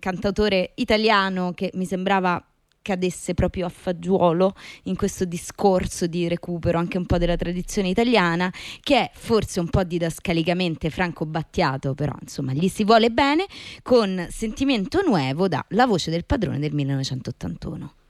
cantautore italiano che mi sembrava cadesse proprio a fagiolo in questo discorso di recupero anche un po' della tradizione italiana, che è forse un po' didascalicamente Franco Battiato, però insomma gli si vuole bene, con Sentimento Nuevo da La voce del padrone del 1981.